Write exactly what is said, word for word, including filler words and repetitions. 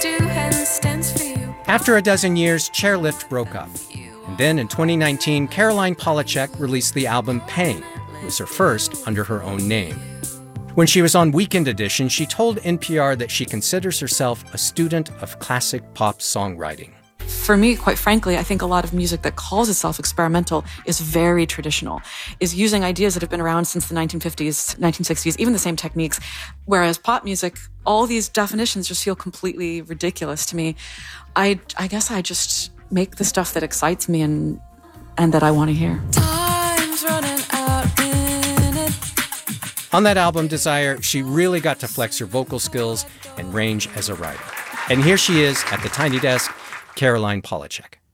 do and stands for you. After a dozen years, Chairlift broke up. And then in twenty nineteen, Caroline Polachek released the album Pain. It was her first under her own name. When she was on Weekend Edition, she told N P R that she considers herself a student of classic pop songwriting. For me, quite frankly, I think a lot of music that calls itself experimental is very traditional, is using ideas that have been around since the nineteen fifties, nineteen sixties, even the same techniques. Whereas pop music, all these definitions just feel completely ridiculous to me. I, I guess I just make the stuff that excites me and, and that I want to hear. Time's running out in it. On that album, Desire, she really got to flex her vocal skills and range as a writer. And here she is at the Tiny Desk, Caroline Polachek.